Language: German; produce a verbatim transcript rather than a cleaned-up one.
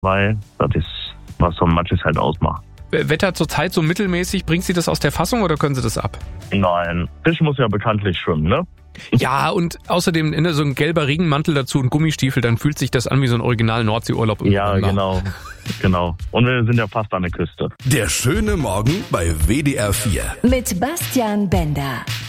weil das ist, was so ein Matjes halt ausmacht. Wetter zurzeit so mittelmäßig, bringt Sie das aus der Fassung oder können Sie das ab? Nein, Fisch muss ja bekanntlich schwimmen, ne? Ja, und außerdem in so ein gelber Regenmantel dazu und Gummistiefel, dann fühlt sich das an wie so ein original Nordseeurlaub. Ja, genau, genau. Und wir sind ja fast an der Küste. Der schöne Morgen bei W D R vier. Mit Bastian Bender.